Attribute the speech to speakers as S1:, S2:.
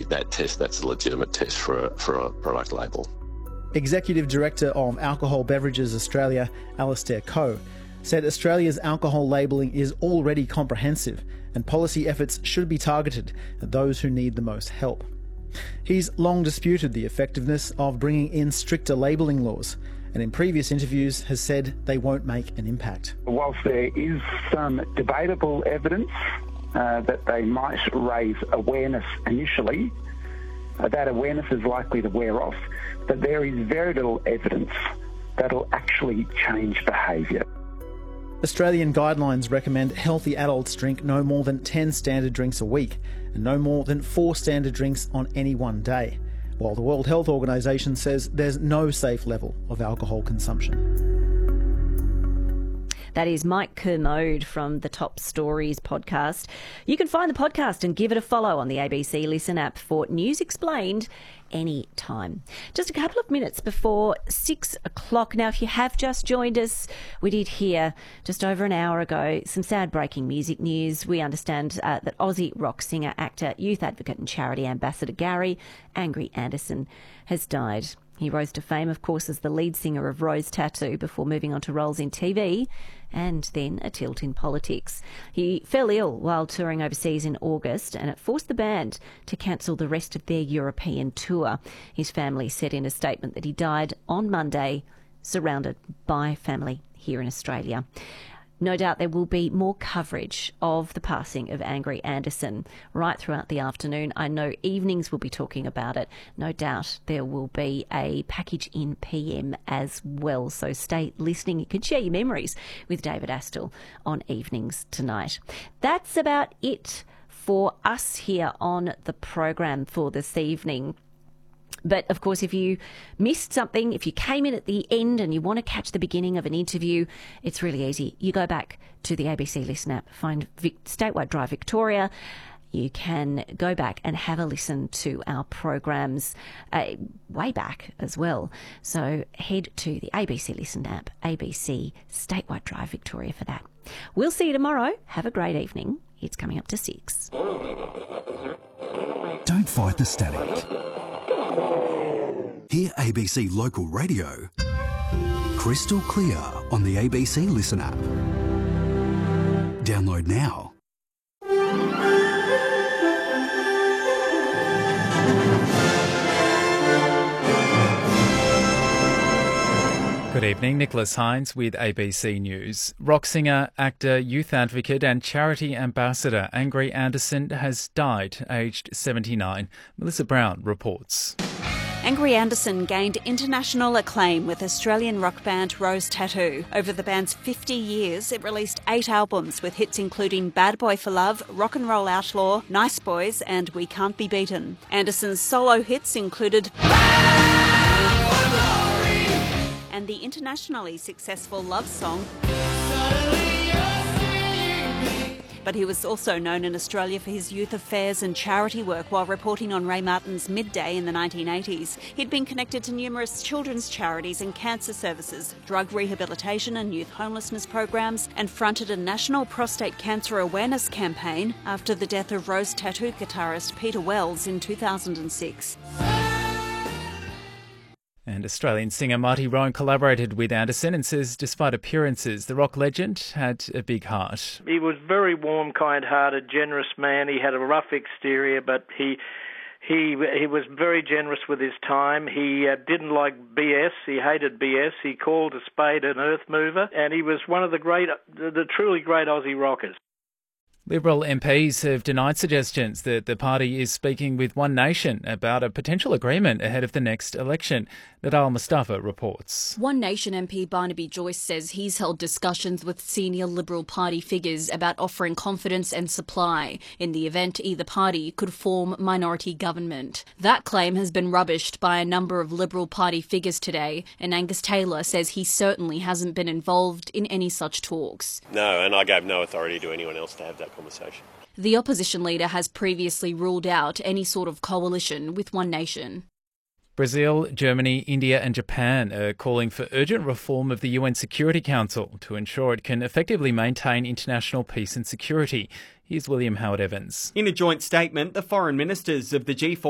S1: that test, that's a legitimate test for a product label.
S2: Executive Director of Alcohol Beverages Australia, Alastair Coe, said Australia's alcohol labelling is already comprehensive and policy efforts should be targeted at those who need the most help. He's long disputed the effectiveness of bringing in stricter labelling laws, and in previous interviews has said they won't make an impact.
S3: Whilst there is some debatable evidence that they might raise awareness initially, that awareness is likely to wear off, but there is very little evidence that'll actually change behaviour.
S2: Australian guidelines recommend healthy adults drink no more than 10 standard drinks a week and no more than 4 standard drinks on any one day, while the World Health Organisation says there's no safe level of alcohol consumption.
S4: That is Mike Kermode from the Top Stories podcast. You can find the podcast and give it a follow on the ABC Listen app for News Explained anytime. Just a couple of minutes before 6 o'clock. Now, if you have just joined us, we did hear just over an hour ago some sad breaking music news. We understand that Aussie rock singer, actor, youth advocate and charity ambassador Gary Angry Anderson has died. He rose to fame, of course, as the lead singer of Rose Tattoo before moving on to roles in TV and then a tilt in politics. He fell ill while touring overseas in August, and it forced the band to cancel the rest of their European tour. His family said in a statement that he died on Monday, surrounded by family here in Australia. No doubt there will be more coverage of the passing of Angry Anderson right throughout the afternoon. I know evenings will be talking about it. No doubt there will be a package in PM as well. So stay listening. You can share your memories with David Astle on evenings tonight. That's about it for us here on the program for this evening. But, of course, if you missed something, if you came in at the end and you want to catch the beginning of an interview, it's really easy. You go back to the ABC Listen app, find Statewide Drive Victoria. You can go back and have a listen to our programs way back as well. So head to the ABC Listen app, ABC Statewide Drive Victoria for that. We'll see you tomorrow. Have a great evening. It's coming up to 6.
S5: Don't fight the static. Hear ABC Local Radio crystal clear on the ABC Listen app. Download now.
S6: Good evening, Nicholas Hines with ABC News. Rock singer, actor, youth advocate and charity ambassador Angry Anderson has died, aged 79. Melissa Brown reports.
S7: Angry Anderson gained international acclaim with Australian rock band Rose Tattoo. Over the band's 50 years, it released 8 albums with hits including Bad Boy for Love, Rock and Roll Outlaw, Nice Boys and We Can't Be Beaten. Anderson's solo hits included and the internationally successful love song. But he was also known in Australia for his youth affairs and charity work while reporting on Ray Martin's Midday in the 1980s. He'd been connected to numerous children's charities and cancer services, drug rehabilitation and youth homelessness programs, and fronted a national prostate cancer awareness campaign after the death of Rose Tattoo guitarist Peter Wells in 2006.
S6: And Australian singer Marty Rowan collaborated with Anderson and says despite appearances, the rock legend had a big heart.
S8: He was very warm, kind-hearted, generous man. He had a rough exterior, but he was very generous with his time. He didn't like BS. He hated BS. He called a spade an earth mover, and he was one of the truly great Aussie rockers.
S6: Liberal MPs have denied suggestions that the party is speaking with One Nation about a potential agreement ahead of the next election. Nadal Mustafa reports.
S9: One Nation MP Barnaby Joyce says he's held discussions with senior Liberal Party figures about offering confidence and supply in the event either party could form minority government. That claim has been rubbished by a number of Liberal Party figures today, and Angus Taylor says he certainly hasn't been involved in any such talks.
S10: No, and I gave no authority to anyone else to have that conversation.
S9: The opposition leader has previously ruled out any sort of coalition with One Nation.
S6: Brazil, Germany, India and Japan are calling for urgent reform of the UN Security Council to ensure it can effectively maintain international peace and security. Here's William Howard Evans.
S11: In a joint statement, the foreign ministers of the G4